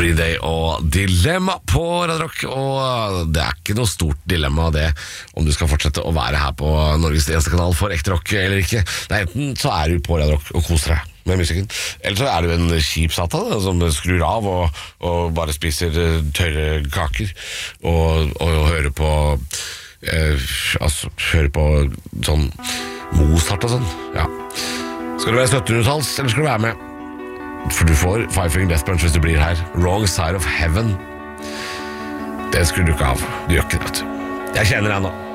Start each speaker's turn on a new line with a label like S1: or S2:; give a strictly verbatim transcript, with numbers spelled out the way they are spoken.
S1: Green Day og Dilemma på Radio Rock. Og det er ikke noe stort dilemma det om du skal fortsette å være her på Norges eneste kanal for ekte rock eller ikke. Nei, enten så er du på Radio Rock og koser deg med musikken, eller så er du en kjip satan som skrur av og, og bare spiser tørre kaker og, og, og hører på eh, altså hører på sånn Mozart og sånn. Ja. Skal du være syttenhundretalls, eller skal du være med? For du får Five Finger Death Punch hvis du blir her. Wrong Side of Heaven. Det skrur du ikke av. Du gjør ikke det, vet du. Jeg kjenner deg nå.